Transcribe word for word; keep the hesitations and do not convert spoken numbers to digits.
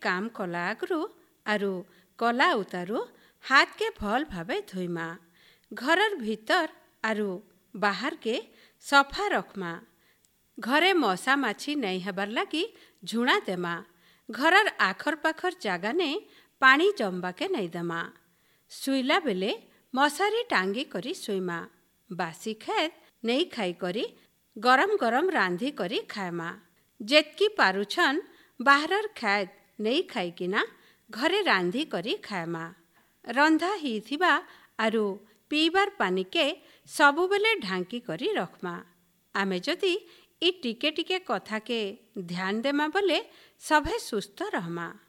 काम कला आगरू आरु कला उतारू हाथ के भल भावे धोइमा। घरर भीतर आरु बाहर के सफा रखमा। घरे मशा माछी नहीं हबार लगी झुणा देमा। घरर आखर पाखर जागा ने पानी जमवा के नहीं देमा। सुईला बेले मशारी टांगी करी सुईमा। बासी खेत नहीं खाई करी गरम गरम रांधी करी खाएमा। जेतकी पारुछन बाहरर खेत नहीं खाई किना घरे रांधी करी खाएमा। रंधा ही थिबा आरु पीबार पानी के सबु बेले ढांकी करी रखमा। आमे जदि इ टिके टिके कथा के ध्यान देमा बोले सभे सुस्थ रहमा।